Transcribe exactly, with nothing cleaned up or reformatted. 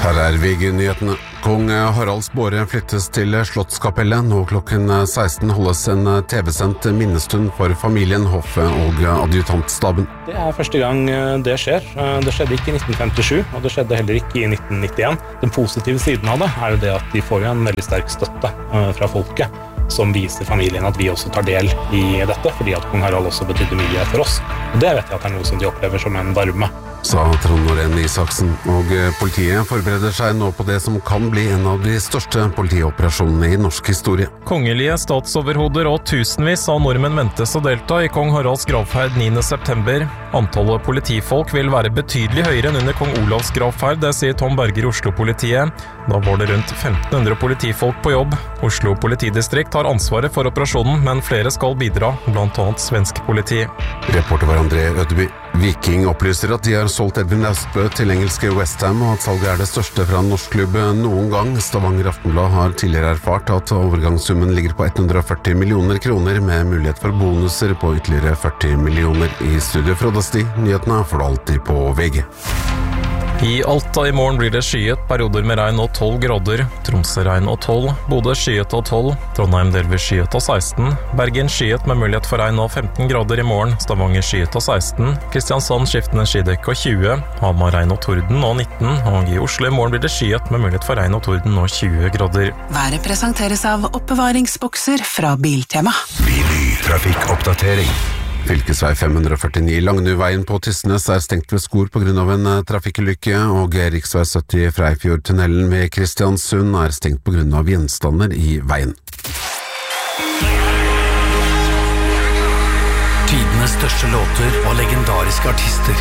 Her er V G-nyhetene. Kong Haralds båre flyttes til Slottskapellet. Nå klokken seksten holdes en T V-sendt minnestund for familien, hoffet og adjutantstaben. Det er første gang det skjer. Det skjedde ikke i nitten femtisju, og det skjedde heller ikke i nitten nittien. Den positive siden av det er jo det at de får en veldig sterk støtte fra folket, som viser familien at vi også tar del i dette, fordi at kong Harald også betydde mye for oss. Og det vet jeg at er noe som de opplever som en varme. Sa Trond Norén Isaksen, og politiet forbereder seg nå på det som kan bli en av de største politioperasjonene i norsk historie. Kongelige statsoverhoder og tusenvis av nordmenn ventes å delta i kong Haralds gravferd niende september. Antallet politifolk vil være betydelig høyere enn under kong Olavs gravferd, det sier Tom Berger i Oslo-politiet. Da var det rundt femten hundre politifolk på jobb. Oslo politidistrikt har ansvaret for operasjonen, men flere skal bidra, blant annet svensk politi. Reporter var André Ødeby. Viking opplyser at de har solgt Edvin Austbø til engelske West Ham, og at salget er det største fra en norsk klubb noen gang. Stavanger Aftenblad har tidligere erfart at overgangssummen ligger på hundre og førti millioner kroner, med mulighet for bonuser på ytterligere førti millioner. I studio Frode Sti, nyhetene får du alltid på V G. I Alta i morgen blir det skyet, perioder med regn og tolv grader. Tromsø regn og tolv, Bodø skyet og tolv, Trondheim delvis skyet og seksten, Bergen skyet med mulighet for regn og femten grader i morgen, Stavanger skyet og seksten, Kristiansand skiftende skydekk og tjue, Hamar regn og torden og nitten, og i Oslo i morgen blir det skyet med mulighet for regn og torden og tjue grader. Været presenteres av oppbevaringsbokser fra Biltema. Trafikkoppdatering. Fylkesvei fem hundre og førtini Langnuveien på Tysnes er stengt ved Skor på grunn av en trafikkulykke, og riksvei sytti Freifjordtunnelen ved Kristiansund er stengt på grunn av gjenstander i veien. Tidenes største låter og legendariske artister